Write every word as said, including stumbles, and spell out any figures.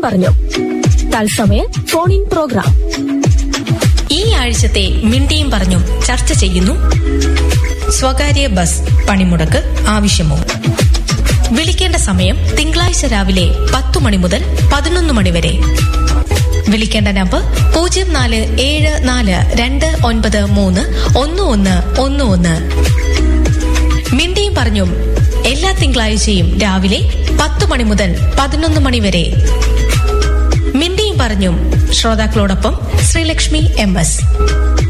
പറഞ്ഞു തത്സമയ phone in programme. ഈ ആഴ്ചത്തെ മിണ്ടിയും പറഞ്ഞും ചർച്ച ചെയ്യുന്നു സ്വകാര്യ ബസ് പണിമുടക്ക് ആവശ്യമോ. വിളിക്കേണ്ട സമയം തിങ്കളാഴ്ച രാവിലെ പത്തു മണി മുതൽ പതിനൊന്ന് മണി വരെ. വിളിക്കേണ്ട നമ്പർ പൂജ്യം നാല് ഏഴ് നാല് രണ്ട് ഒൻപത് മൂന്ന് ഒന്ന് ഒന്ന് ഒന്ന് ഒന്ന്. മിണ്ടിയും പറഞ്ഞും എല്ലാ തിങ്കളാഴ്ചയും രാവിലെ പത്തു മണി മുതൽ പതിനൊന്ന് മണി വരെ. മിണ്ടിയും പറഞ്ഞും ശ്രോതാക്കളോടൊപ്പം ശ്രീലക്ഷ്മി എം എസ്.